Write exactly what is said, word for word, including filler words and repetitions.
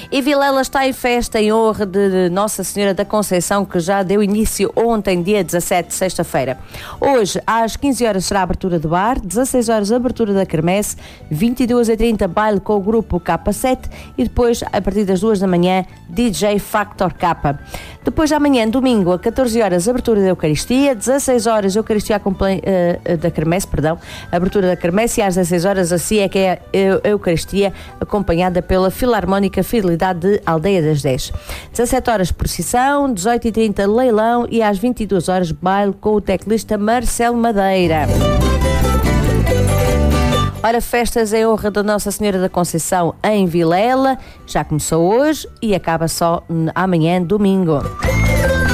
E Vilela está em festa em honra de Nossa Senhora da Conceição, que já deu início ontem, dia dezassete, sexta-feira. Hoje, às quinze horas, será a abertura do bar, dezasseis horas, a abertura da quermesse, vinte e duas e trinta, baile com o grupo K sete e depois, a partir das duas da manhã, D J Factor K. Depois, amanhã, domingo, a catorze horas, abertura da Eucaristia, dezasseis horas, Eucaristia comple- uh, da quermesse, perdão, abertura da quermesse, e às dezasseis horas, assim é que é a Eucaristia, acompanhada pela Filarmónica Fidelidade de Aldeia das dez. dezassete horas, procissão, dezoito e trinta, leilão, e às vinte e duas horas, baile com o teclista Marcelo Madeira. Ora, festas em honra da Nossa Senhora da Conceição em Vilela, já começou hoje e acaba só amanhã, domingo.